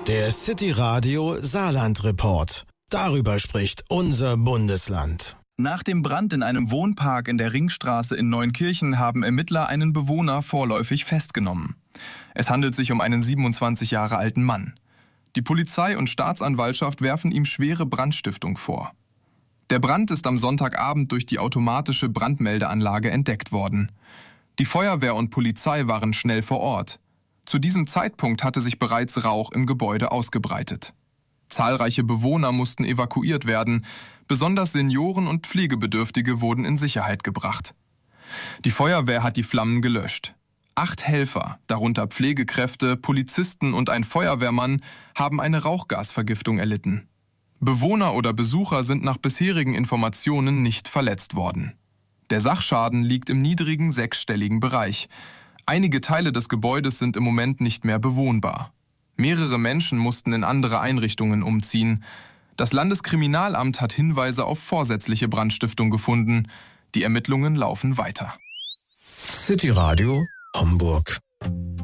Der City Radio Saarland Report. Darüber spricht unser Bundesland. Nach dem Brand in einem Wohnpark in der Ringstraße in Neunkirchen haben Ermittler einen Bewohner vorläufig festgenommen. Es handelt sich um einen 27 Jahre alten Mann. Die Polizei und Staatsanwaltschaft werfen ihm schwere Brandstiftung vor. Der Brand ist am Sonntagabend durch die automatische Brandmeldeanlage entdeckt worden. Die Feuerwehr und Polizei waren schnell vor Ort. Zu diesem Zeitpunkt hatte sich bereits Rauch im Gebäude ausgebreitet. Zahlreiche Bewohner mussten evakuiert werden. Besonders Senioren und Pflegebedürftige wurden in Sicherheit gebracht. Die Feuerwehr hat die Flammen gelöscht. 8 Helfer, darunter Pflegekräfte, Polizisten und ein Feuerwehrmann, haben eine Rauchgasvergiftung erlitten. Bewohner oder Besucher sind nach bisherigen Informationen nicht verletzt worden. Der Sachschaden liegt im niedrigen 6-stelligen Bereich. Einige Teile des Gebäudes sind im Moment nicht mehr bewohnbar. Mehrere Menschen mussten in andere Einrichtungen umziehen. Das Landeskriminalamt hat Hinweise auf vorsätzliche Brandstiftung gefunden. Die Ermittlungen laufen weiter. City Radio Homburg.